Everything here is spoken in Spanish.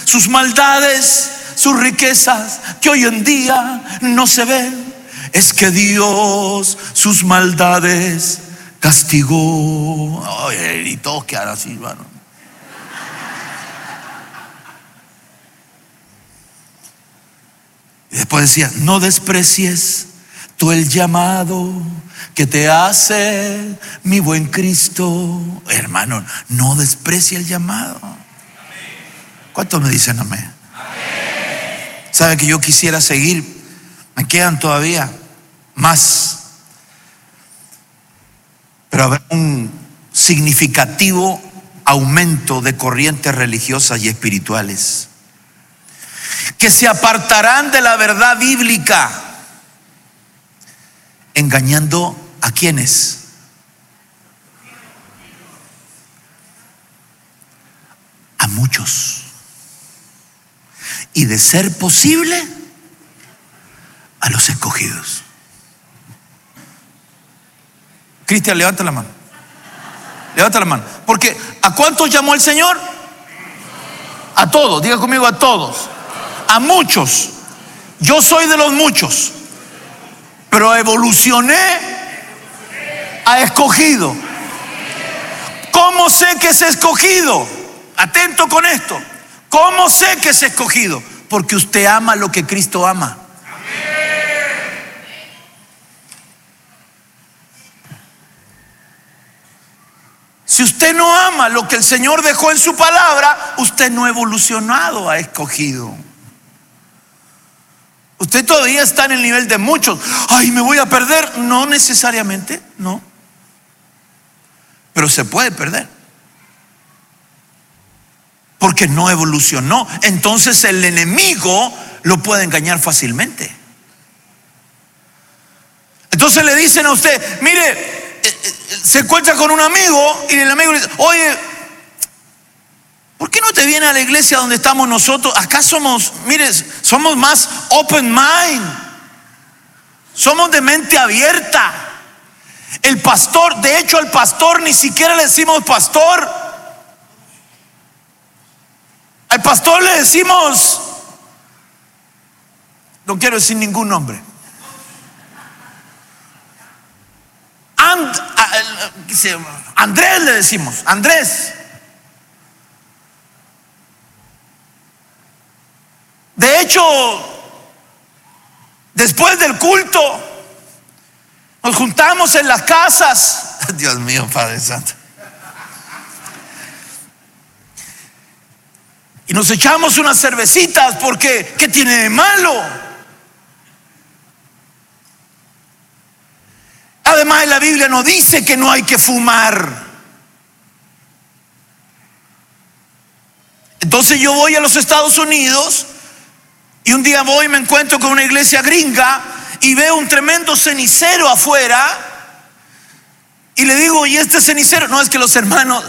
sus maldades, sus riquezas que hoy en día no se ven. Es que Dios sus maldades castigó. Ay, y todos quedaron así, hermano. Y después decía: no desprecies tú el llamado que te hace mi buen Cristo. Hermano, no desprecie el llamado. ¿Cuántos me dicen amén? ¿Sabe que yo quisiera seguir? Me quedan todavía más, pero habrá un significativo aumento de corrientes religiosas y espirituales que se apartarán de la verdad bíblica, engañando ¿a quiénes? A muchos. Y de ser posible, a los escogidos. Cristian, levanta la mano. Levanta la mano. Porque ¿a cuántos llamó el Señor? A todos. Diga conmigo: a todos. A muchos. Yo soy de los muchos, pero evolucioné a escogido. ¿Cómo sé que es escogido? Atento con esto. ¿Cómo sé que es escogido? Porque usted ama lo que Cristo ama. Si usted no ama lo que el Señor dejó en su palabra, usted no ha evolucionado a escogido. Usted todavía está en el nivel de muchos. Ay, me voy a perder. No necesariamente, no. Pero se puede perder, porque no evolucionó. Entonces el enemigo lo puede engañar fácilmente. Entonces le dicen a usted: mire, se encuentra con un amigo y el amigo le dice: oye, ¿por qué no te vienes a la iglesia donde estamos nosotros? Acá somos, mire, somos más open mind, somos de mente abierta. El pastor, de hecho al pastor ni siquiera le decimos pastor. Al pastor le decimos, no quiero decir ningún nombre, Andrés le decimos, Andrés. De hecho, después del culto nos juntamos en las casas. Dios mío, Padre Santo. Y nos echamos unas cervecitas, porque ¿qué tiene de malo? Además, la Biblia no dice que no hay que fumar. Entonces yo voy a los Estados Unidos y un día voy y me encuentro con una iglesia gringa y veo un tremendo cenicero afuera y le digo: ¿y este cenicero? No, es que los hermanos